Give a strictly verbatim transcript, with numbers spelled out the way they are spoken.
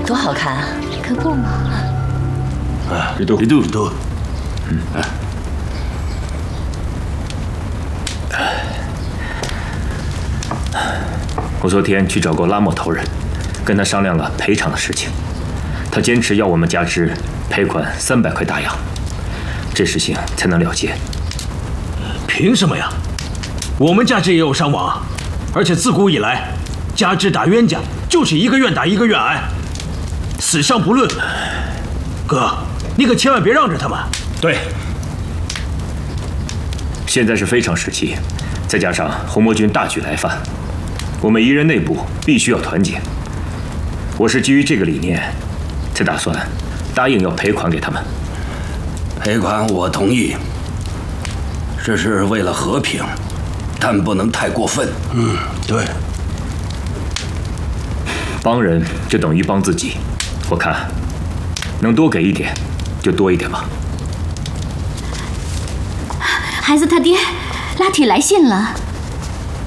多好看啊！ 可不嘛。 啊， 李杜， 李杜，李杜，嗯， 我昨天去找过拉莫头人，跟他商量了赔偿的事情。他坚持要我们加之赔款三百块大洋，这事情才能了结。 凭什么呀？我们加之也有伤亡，而且自古以来，加之打冤家就是一个愿打一个愿挨，死伤不论。哥，你可千万别让着他们。 对。现在是非常时期，再加上红魔军大举来犯，我们彝人内部必须要团结。我是基于这个理念，才打算答应要赔款给他们。 赔款我同意，这是为了和平，但不能太过分。 嗯，对。 帮人就等于帮自己，我看能多给一点就多一点吧。 孩子他爹，拉铁来信了。